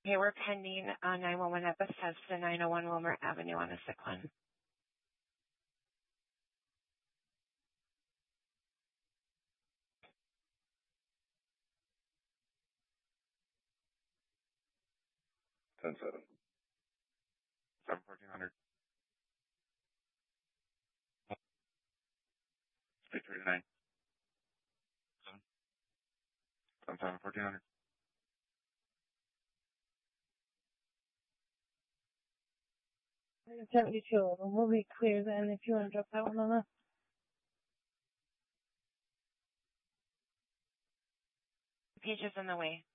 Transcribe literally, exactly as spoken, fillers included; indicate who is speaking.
Speaker 1: Okay, we're pending uh, nine one one at Bethesda, nine oh one Wilmer Avenue on a sick one.
Speaker 2: ten seven. seven fourteen hundred. eight thirty-nine. seven. seven seven fourteen hundred.
Speaker 3: seventy-two. We'll be clear then if you want to drop that one on us.
Speaker 1: Pages in the way.